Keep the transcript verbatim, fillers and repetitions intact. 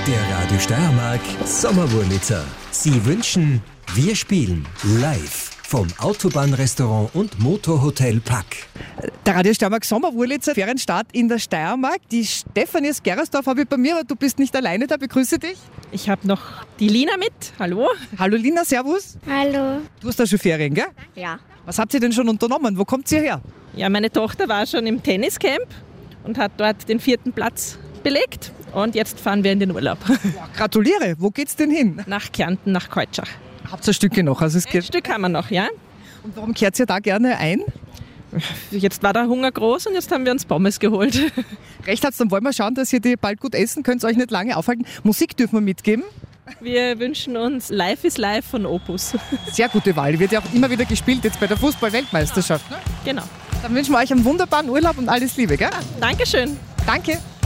Der Radio Steiermark Sommerwurlitzer. Sie wünschen, wir spielen live vom Autobahnrestaurant und Motorhotel Pack. Der Radio Steiermark Sommerwurlitzer, Ferienstart in der Steiermark. Die Stefanie aus Gerasdorf habe ich bei mir, aber du bist nicht alleine da. Begrüße dich. Ich habe noch die Lina mit. Hallo. Hallo Lina, servus. Hallo. Du hast da schon Ferien, gell? Ja. Was habt ihr denn schon unternommen? Wo kommt ihr her? Ja, meine Tochter war schon im Tenniscamp und hat dort den vierten Platz belegt. Und jetzt fahren wir in den Urlaub. Boah, gratuliere. Wo geht's denn hin? Nach Kärnten, nach Keutschach. Habt ihr Stücke noch? Also es Ein geht. Stück haben wir noch, ja. Und warum kehrt ihr da gerne ein? Jetzt war der Hunger groß und jetzt haben wir uns Pommes geholt. Recht hat's, dann wollen wir schauen, dass ihr die bald gut essen könnt, euch nicht lange aufhalten. Musik dürfen wir mitgeben. Wir wünschen uns Life is Life von Opus. Sehr gute Wahl. Wird ja auch immer wieder gespielt jetzt bei der Fußball-Weltmeisterschaft. Ne? Genau. Dann wünschen wir euch einen wunderbaren Urlaub und alles Liebe, gell? Dankeschön. Danke.